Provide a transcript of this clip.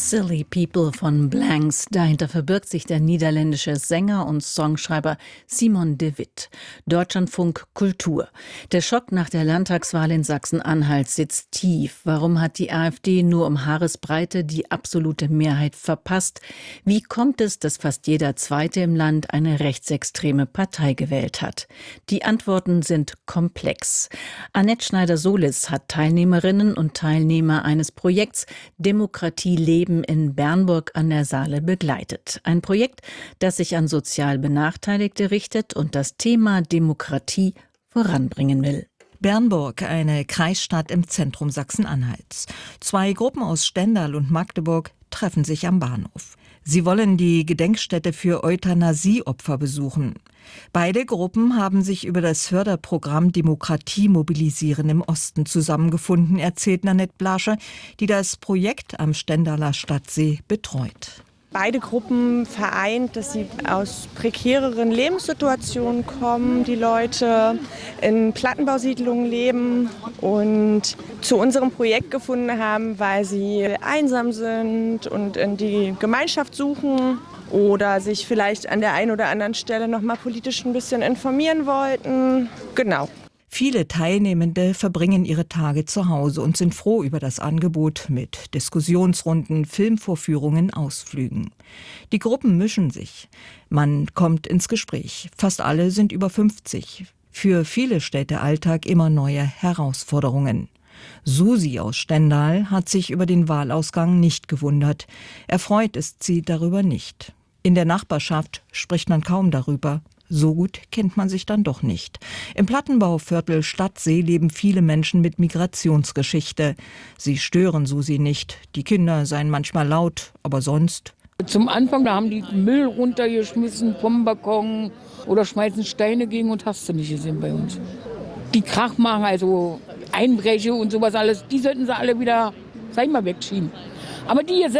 Silly People von Blanks. Dahinter verbirgt sich der niederländische Sänger und Songschreiber Simon de Wit. Deutschlandfunk Kultur. Der Schock nach der Landtagswahl in Sachsen-Anhalt sitzt tief. Warum hat die AfD nur um Haaresbreite die absolute Mehrheit verpasst? Wie kommt es, dass fast jeder Zweite im Land eine rechtsextreme Partei gewählt hat? Die Antworten sind komplex. Annette Schneider-Solis hat Teilnehmerinnen und Teilnehmer eines Projekts Demokratie leben in Bernburg an der Saale begleitet. Ein Projekt, das sich an sozial Benachteiligte richtet und das Thema Demokratie voranbringen will. Bernburg, eine Kreisstadt im Zentrum Sachsen-Anhalts. Zwei Gruppen aus Stendal und Magdeburg treffen sich am Bahnhof. Sie wollen die Gedenkstätte für Euthanasieopfer besuchen. Beide Gruppen haben sich über das Förderprogramm Demokratie mobilisieren im Osten zusammengefunden, erzählt Nanette Blasche, die das Projekt am Stendaler Stadtsee betreut. Beide Gruppen vereint, dass sie aus prekäreren Lebenssituationen kommen, die Leute in Plattenbausiedlungen leben und zu unserem Projekt gefunden haben, weil sie einsam sind und in die Gemeinschaft suchen oder sich vielleicht an der einen oder anderen Stelle noch mal politisch ein bisschen informieren wollten. Genau. Viele Teilnehmende verbringen ihre Tage zu Hause und sind froh über das Angebot mit Diskussionsrunden, Filmvorführungen, Ausflügen. Die Gruppen mischen sich. Man kommt ins Gespräch. Fast alle sind über 50. Für viele stellt der Alltag immer neue Herausforderungen. Susi aus Stendal hat sich über den Wahlausgang nicht gewundert. Erfreut ist sie darüber nicht. In der Nachbarschaft spricht man kaum darüber. So gut kennt man sich dann doch nicht. Im Plattenbauviertel Stadtsee leben viele Menschen mit Migrationsgeschichte. Sie stören Susi nicht. Die Kinder seien manchmal laut, aber sonst. Zum Anfang, da haben die Müll runtergeschmissen vom Balkon oder schmeißen Steine gegen und hast du nicht gesehen bei uns. Die Krach machen, also Einbrecher und sowas alles, die sollten sie alle wieder, sag ich mal, wegschieben. Aber die hier